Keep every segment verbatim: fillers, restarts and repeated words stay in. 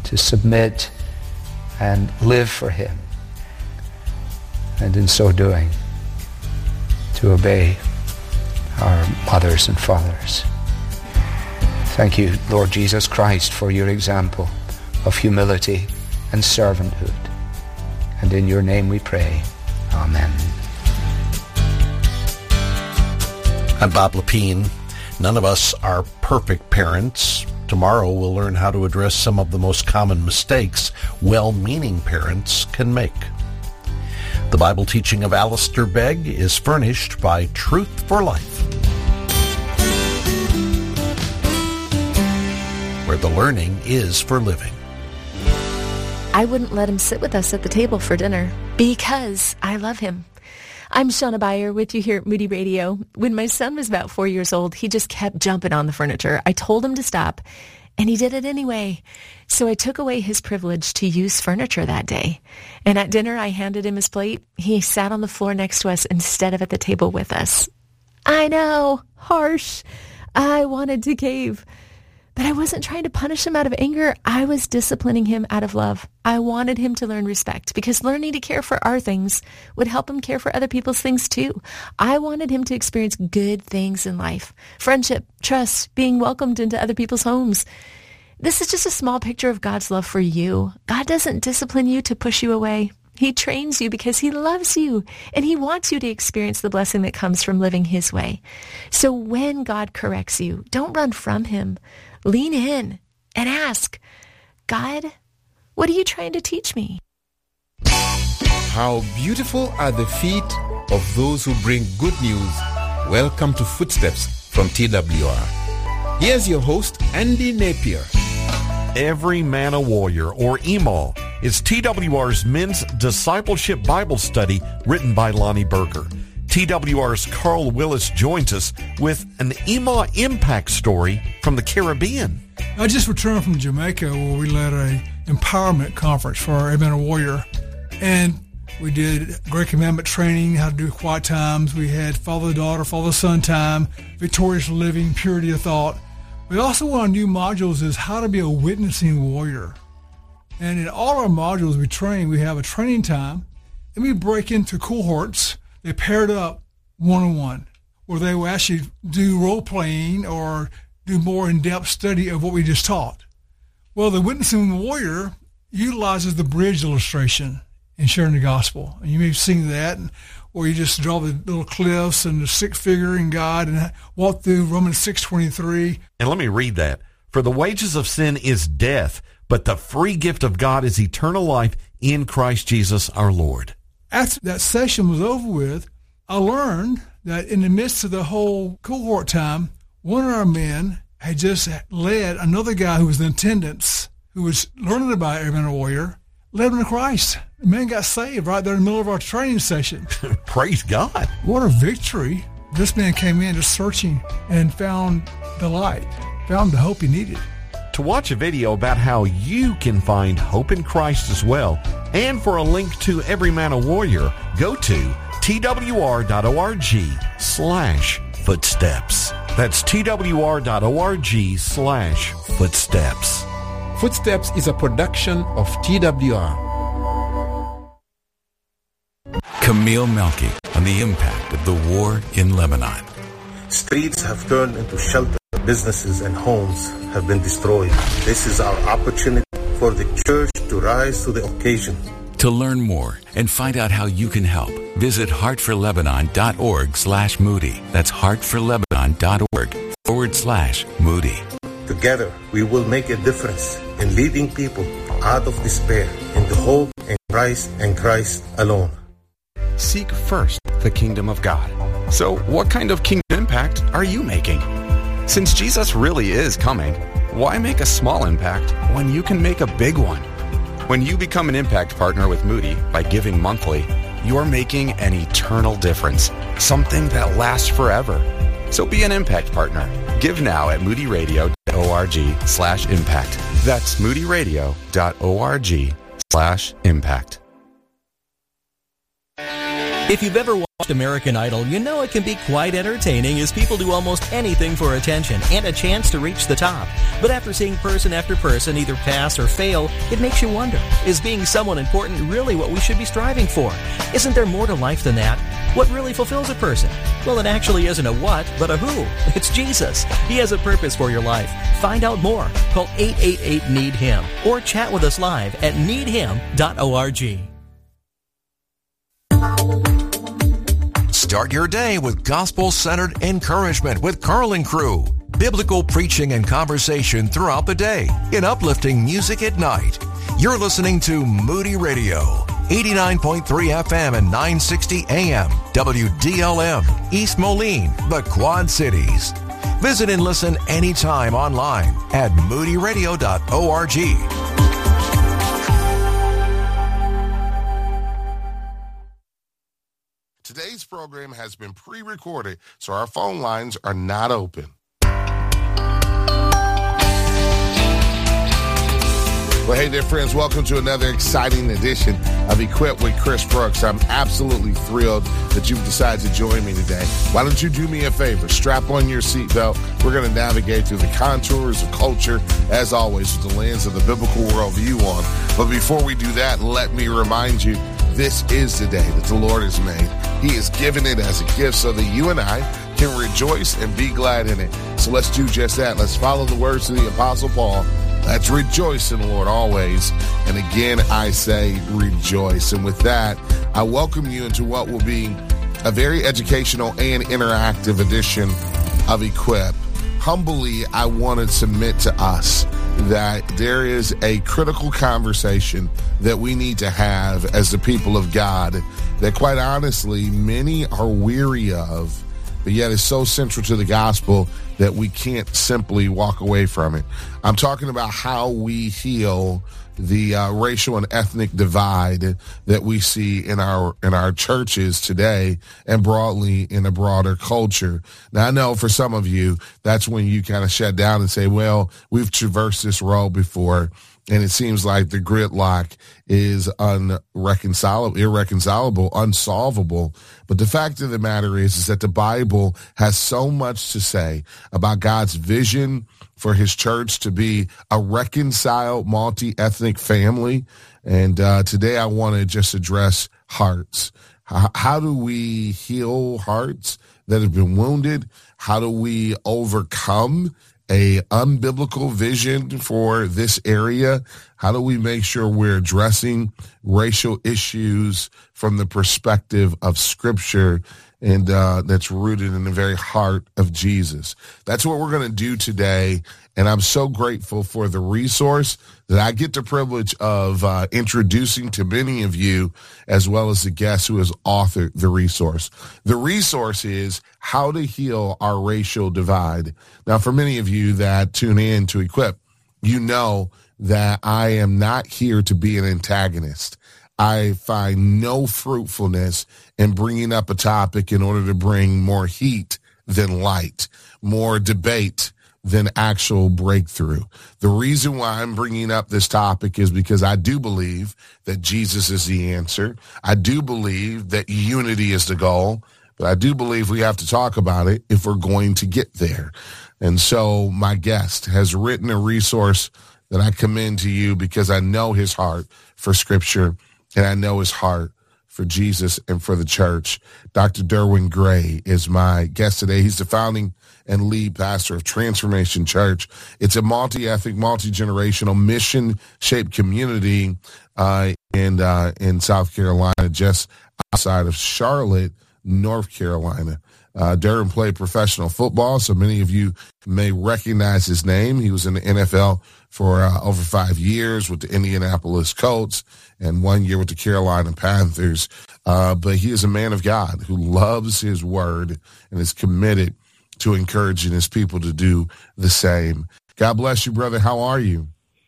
to submit and live for him, and in so doing, to obey our mothers and fathers. Thank you, Lord Jesus Christ, for your example of humility and servanthood. And in your name we pray. Amen. I'm Bob Lepine. None of us are perfect parents. Tomorrow we'll learn how to address some of the most common mistakes well-meaning parents can make. The Bible teaching of Alistair Begg is furnished by Truth for Life, where the learning is for living. I wouldn't let him sit with us at the table for dinner because I love him. I'm Shauna Beyer with you here at Moody Radio. When my son was about four years old, he just kept jumping on the furniture. I told him to stop, and he did it anyway. So I took away his privilege to use furniture that day. And at dinner, I handed him his plate. He sat on the floor next to us instead of at the table with us. I know, harsh. I wanted to cave. But I wasn't trying to punish him out of anger. I was disciplining him out of love. I wanted him to learn respect because learning to care for our things would help him care for other people's things too. I wanted him to experience good things in life. Friendship, trust, being welcomed into other people's homes. This is just a small picture of God's love for you. God doesn't discipline you to push you away. He trains you because he loves you, and he wants you to experience the blessing that comes from living his way. So when God corrects you, don't run from him. Lean in and ask, God, what are you trying to teach me? How beautiful are the feet of those who bring good news. Welcome to Footsteps from T W R. Here's your host, Andy Napier. Every Man a Warrior, or E M A, is T W R's men's discipleship Bible study written by Lonnie Berger. T W R's Carl Willis joins us with an E M A impact story from the Caribbean. I just returned from Jamaica where we led a empowerment conference for our Every Man a Warrior. And we did Great Commandment training, how to do quiet times. We had father-daughter, father-son time, victorious living, purity of thought. We also, one of our new modules is how to be a witnessing warrior. And in all our modules we train, we have a training time, and we break into cohorts. They paired up one-on-one, where they will actually do role-playing or do more in-depth study of what we just taught. Well, the Witnessing Warrior utilizes the bridge illustration in sharing the gospel. And you may have seen that, or you just draw the little cliffs and the six figure in God and walk through Romans six twenty-three. And let me read that. For the wages of sin is death, but the free gift of God is eternal life in Christ Jesus our Lord. After that session was over with, I learned that in the midst of the whole cohort time, one of our men had just led another guy who was in attendance, who was learning about Every Man a Warrior, led him to Christ. The man got saved right there in the middle of our training session. Praise God. What a victory. This man came in just searching and found the light, found the hope he needed. To watch a video about how you can find hope in Christ as well, and for a link to Every Man a Warrior, go to twr.org slash footsteps. That's twr.org slash footsteps. Footsteps is a production of T W R. Camille Melky on the impact of the war in Lebanon. Streets have turned into shelter. Businesses and homes have been destroyed. This is our opportunity for the church to rise to the occasion. To learn more and find out how you can help, visit heartforlebanon.org slash Moody. That's heartforlebanon.org forward slash Moody. Together, we will make a difference in leading people out of despair into hope in Christ and Christ alone. Seek first the kingdom of God. So what kind of kingdom impact are you making? Since Jesus really is coming, why make a small impact when you can make a big one? When you become an impact partner with Moody by giving monthly, you're making an eternal difference, something that lasts forever. So be an impact partner. Give now at moodyradio.org slash impact. That's moodyradio.org slash impact. If you've ever watched American Idol, you know it can be quite entertaining as people do almost anything for attention and a chance to reach the top. But after seeing person after person either pass or fail, it makes you wonder, is being someone important really what we should be striving for? Isn't there more to life than that? What really fulfills a person? Well, it actually isn't a what, but a who. It's Jesus. He has a purpose for your life. Find out more. Call eight eight eight, need him or chat with us live at need him dot org. Start your day with gospel-centered encouragement with Carl and Crew. Biblical preaching and conversation throughout the day in uplifting music at night. You're listening to Moody Radio, eighty-nine point three F M and nine sixty A M, W D L M, East Moline, the Quad Cities. Visit and listen anytime online at moody radio dot org. Today's program has been pre-recorded, so our phone lines are not open. Well, hey there, friends. Welcome to another exciting edition of Equipped with Chris Brooks. I'm absolutely thrilled that you've decided to join me today. Why don't you do me a favor? Strap on your seatbelt. We're going to navigate through the contours of culture, as always, with the lens of the biblical worldview on. But before we do that, let me remind you, this is the day that the Lord has made. He has given it as a gift so that you and I can rejoice and be glad in it. So let's do just that. Let's follow the words of the Apostle Paul. Let's rejoice in the Lord always. And again, I say rejoice. And with that, I welcome you into what will be a very educational and interactive edition of Equip. Humbly, I want to submit to us that there is a critical conversation that we need to have as the people of God that, quite honestly, many are weary of, but yet is so central to the gospel that we can't simply walk away from it. I'm talking about how we heal the uh, racial and ethnic divide that we see in our in our churches today and broadly in a broader culture. Now, I know for some of you, that's when you kind of shut down and say, well, we've traversed this road before, and it seems like the gridlock is unreconcilable, irreconcilable, unsolvable. But the fact of the matter is, is that the Bible has so much to say about God's vision for his church to be a reconciled, multi-ethnic family. And uh, today I want to just address hearts. How, how do we heal hearts that have been wounded? How do we overcome a unbiblical vision for this area? How do we make sure we're addressing racial issues from the perspective of Scripture and uh, that's rooted in the very heart of Jesus? That's what we're going to do today, and I'm so grateful for the resource that I get the privilege of uh, introducing to many of you, as well as the guest who has authored the resource. The resource is How to Heal Our Racial Divide. Now, for many of you that tune in to Equip, you know that I am not here to be an antagonist. I find no fruitfulness in bringing up a topic in order to bring more heat than light, more debate than actual breakthrough. The reason why I'm bringing up this topic is because I do believe that Jesus is the answer. I do believe that unity is the goal, but I do believe we have to talk about it if we're going to get there. And so my guest has written a resource that I commend to you because I know his heart for Scripture, and I know his heart for Jesus and for the church. Doctor Derwin Gray is my guest today. He's the founding and lead pastor of Transformation Church. It's a multi-ethnic, multi-generational, mission-shaped community uh, in, uh, in South Carolina, just outside of Charlotte, North Carolina. Uh, Derwin played professional football, so many of you may recognize his name. He was in the N F L for uh, over five years with the Indianapolis Colts and one year with the Carolina Panthers. Uh, but he is a man of God who loves his word and is committed to encouraging his people to do the same. God bless you, brother. How are you?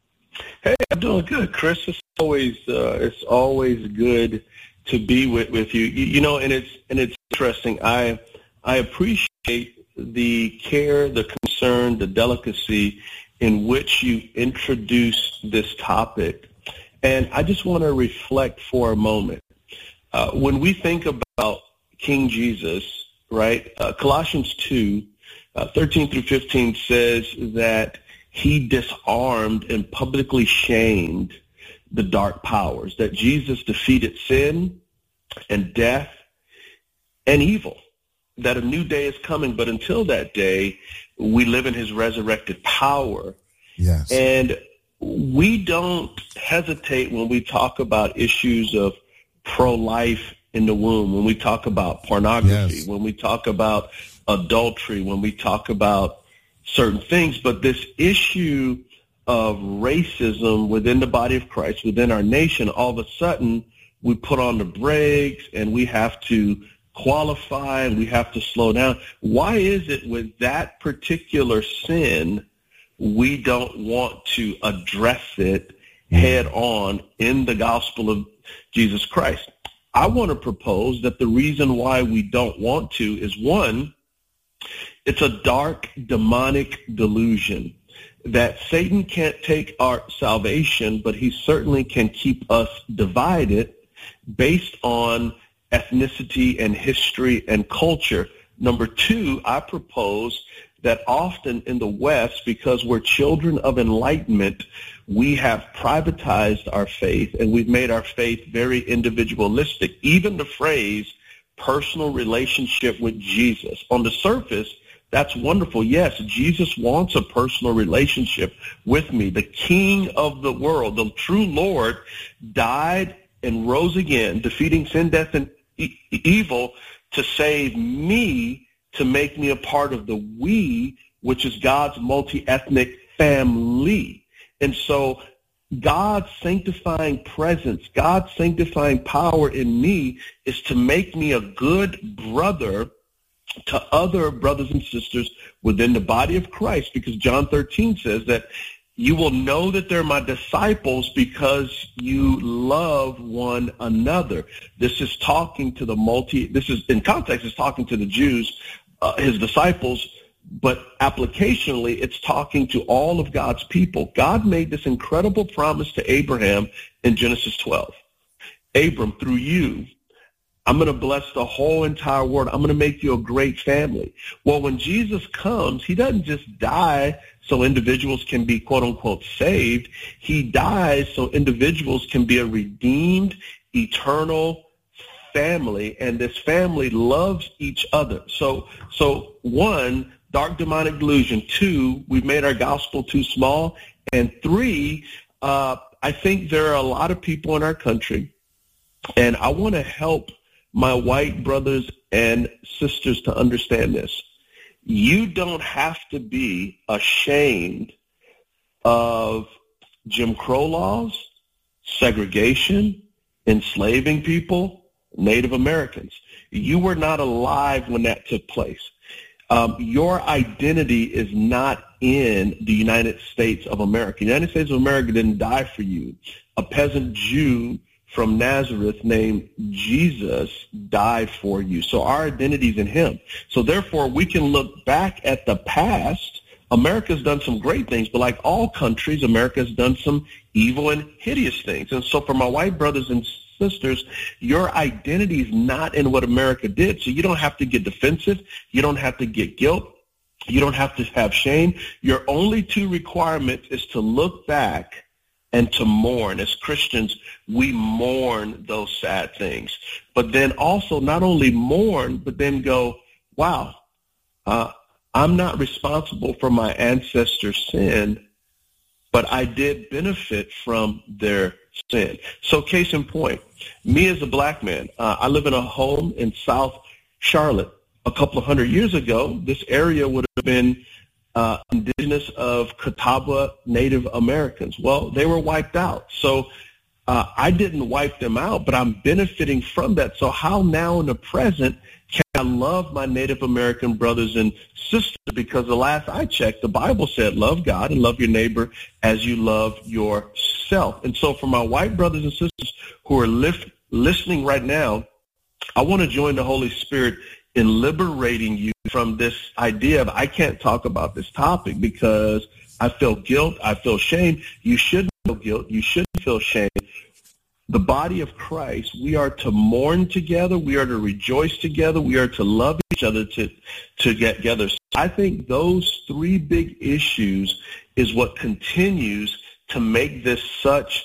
Hey, I'm doing good, Chris. It's always uh, it's always good to be with, with you. you. You know, and it's and it's interesting. I I appreciate the care, the concern, the delicacy in which you introduce this topic. And I just want to reflect for a moment. Uh, when we think about about King Jesus, right? Uh, Colossians two, uh, thirteen through fifteen says that he disarmed and publicly shamed the dark powers, that Jesus defeated sin and death and evil, that a new day is coming. But until that day, we live in his resurrected power. Yes. And we don't hesitate when we talk about issues of pro-life in the womb, when we talk about pornography, yes. when we talk about adultery, when we talk about certain things. But this issue of racism within the body of Christ, within our nation, all of a sudden we put on the brakes and we have to qualify and we have to slow down. Why is it with that particular sin we don't want to address it head on in the gospel of Jesus Christ? I want to propose that the reason why we don't want to is, one, it's a dark, demonic delusion that Satan can't take our salvation, but he certainly can keep us divided based on ethnicity and history and culture. Number two, I propose that often in the West, because we're children of enlightenment, we have privatized our faith and we've made our faith very individualistic. Even the phrase personal relationship with Jesus, on the surface, that's wonderful. Yes, Jesus wants a personal relationship with me. The King of the world, the true Lord, died and rose again, defeating sin, death, and e- evil to save me, to make me a part of the we, which is God's multi-ethnic family. And so God's sanctifying presence, God's sanctifying power in me is to make me a good brother to other brothers and sisters within the body of Christ, because John thirteen says that you will know that they're my disciples because you love one another. This is talking to the multi, this is in context, it's talking to the Jews, uh, his disciples, but applicationally, it's talking to all of God's people. God made this incredible promise to Abraham in Genesis twelve. Abram, through you, I'm going to bless the whole entire world. I'm going to make you a great family. Well, when Jesus comes, he doesn't just die so individuals can be, quote unquote, saved. He dies so individuals can be a redeemed, eternal family, and this family loves each other. So, so one, dark demonic delusion. Two, we've made our gospel too small. And three, uh, I think there are a lot of people in our country, and I want to help my white brothers and sisters to understand this. You don't have to be ashamed of Jim Crow laws, segregation, enslaving people, Native Americans. You were not alive when that took place. Um, your identity is not in the United States of America. The United States of America didn't die for you. A peasant Jew from Nazareth named Jesus died for you. So our identity is in him. So therefore, we can look back at the past. America's done some great things, but like all countries, America's done some evil and hideous things. And so for my white brothers and sisters, your identity is not in what America did. So you don't have to get defensive. You don't have to get guilt. You don't have to have shame. Your only two requirements is to look back and to mourn. As Christians, we mourn those sad things. But then also not only mourn, but then go, wow, uh, I'm not responsible for my ancestors' sin, but I did benefit from their sin. So case in point, me as a black man, uh, I live in a home in South Charlotte. A couple of hundred years ago, this area would have been uh, indigenous of Catawba Native Americans. Well, they were wiped out. So uh, I didn't wipe them out, but I'm benefiting from that. So how now in the present can I love my Native American brothers and sisters? Because the last I checked, the Bible said, love God and love your neighbor as you love yourself. And so for my white brothers and sisters who are lift, listening right now, I want to join the Holy Spirit in liberating you from this idea of I can't talk about this topic because I feel guilt, I feel shame. You shouldn't feel guilt. You shouldn't feel shame. the body of Christ, we are to mourn together, we are to rejoice together, we are to love each other to, to get together. So I think those three big issues is what continues to make this such